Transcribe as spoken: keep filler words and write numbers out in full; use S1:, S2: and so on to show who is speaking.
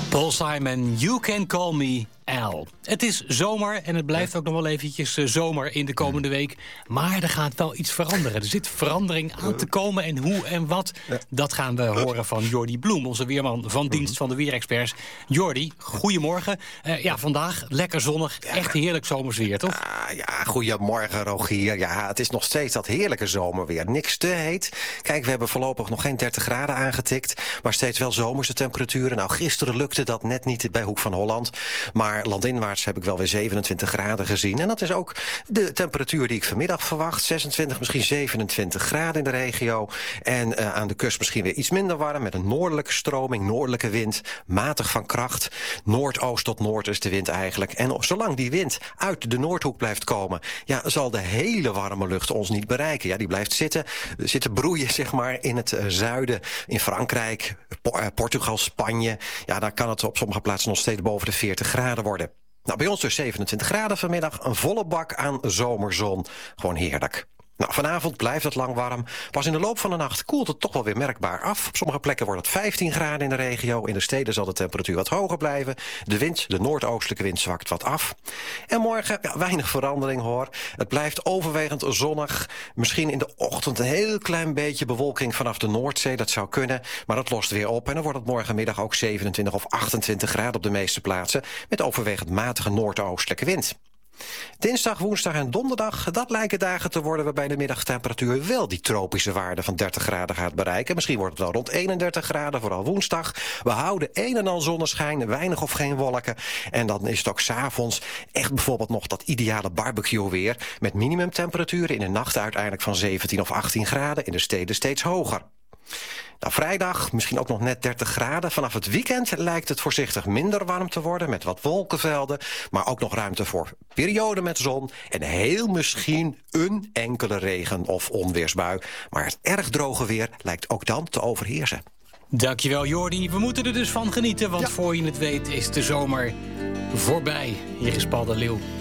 S1: Paul Simon, You Can Call Me Al. Het is zomer en het blijft ook nog wel eventjes uh, zomer in de komende week. Maar er gaat wel iets veranderen. Er zit verandering aan te komen en hoe en wat. Dat gaan we horen van Jordi Bloem, onze weerman van dienst van de Weerexperts. Jordi, goedemorgen. Uh, ja, vandaag lekker zonnig, echt heerlijk zomersweer, toch?
S2: Ja, ja, goedemorgen Rogier. Ja, het is nog steeds dat heerlijke zomerweer. Niks te heet. Kijk, we hebben voorlopig nog geen dertig graden aangetikt, maar steeds wel zomerse temperaturen. Nou, gisteren lukte dat net niet bij Hoek van Holland, maar landinwaarts heb ik wel weer zevenentwintig graden gezien. En dat is ook de temperatuur die ik vanmiddag verwacht. zesentwintig, misschien zevenentwintig graden in de regio. En uh, aan de kust misschien weer iets minder warm, met een noordelijke stroming, noordelijke wind, matig van kracht. Noordoost tot noord is de wind eigenlijk. En zolang die wind uit de Noordhoek blijft komen, ja, zal de hele warme lucht ons niet bereiken. Ja, die blijft zitten, zitten broeien, zeg maar, in het uh, zuiden, in Frankrijk, Po- uh, Portugal, Spanje. Ja, daar kan het op sommige plaatsen nog steeds boven de veertig graden worden. Nou, bij ons dus zevenentwintig graden vanmiddag, een volle bak aan zomerzon. Gewoon heerlijk. Nou, vanavond blijft het lang warm. Pas in de loop van de nacht koelt het toch wel weer merkbaar af. Op sommige plekken wordt het vijftien graden in de regio. In de steden zal de temperatuur wat hoger blijven. De wind, de noordoostelijke wind, zwakt wat af. En morgen, ja, weinig verandering hoor. Het blijft overwegend zonnig. Misschien in de ochtend een heel klein beetje bewolking vanaf de Noordzee. Dat zou kunnen, maar dat lost weer op. En dan wordt het morgenmiddag ook zevenentwintig of achtentwintig graden op de meeste plaatsen. Met overwegend matige noordoostelijke wind. Dinsdag, woensdag en donderdag, dat lijken dagen te worden waarbij de middagtemperatuur wel die tropische waarde van dertig graden gaat bereiken. Misschien wordt het wel rond eenendertig graden, vooral woensdag. We houden een en al zonneschijn, weinig of geen wolken. En dan is het ook 's avonds echt bijvoorbeeld nog dat ideale barbecue weer, met minimumtemperaturen in de nacht uiteindelijk van zeventien of achttien graden, in de steden steeds hoger. Nou, vrijdag misschien ook nog net dertig graden. Vanaf het weekend lijkt het voorzichtig minder warm te worden, met wat wolkenvelden, maar ook nog ruimte voor perioden met zon en heel misschien een enkele regen- of onweersbui. Maar het erg droge weer lijkt ook dan te overheersen.
S1: Dankjewel, Jordi. We moeten er dus van genieten, want ja, voor je het weet is de zomer voorbij. Hier is Paul de Leeuw.